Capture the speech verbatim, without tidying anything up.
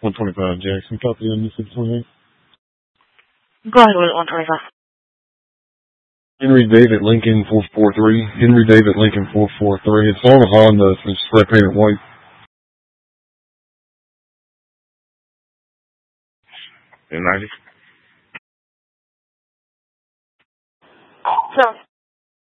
one twenty-five Jackson, copy on Mississippi twenty-eight. Go ahead with one twenty-five. Henry David Lincoln four four three. Henry David Lincoln four four three. It's on a Honda. It's spray painted white. ninety. So